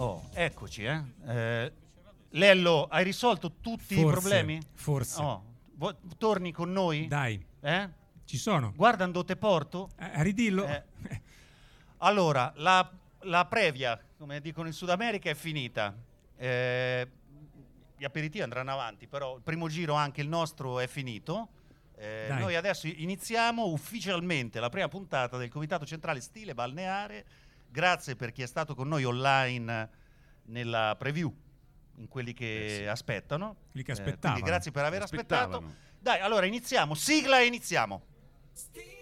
Oh, eccoci, Lello, hai risolto tutti i problemi? Forse. Oh, torni con noi? Dai. Ci sono. Guarda, ando te porto. Ridillo. Allora, la previa, come dicono in Sud America, è finita. Gli aperitivi andranno avanti, però il primo giro anche il nostro è finito. Noi adesso iniziamo ufficialmente la prima puntata del Comitato Centrale Stile Balneare. Grazie per chi è stato con noi online nella preview, in quelli che aspettano. Quelli che aspettavano. Quindi grazie per aver aspettato. Dai, allora iniziamo. Sigla e iniziamo.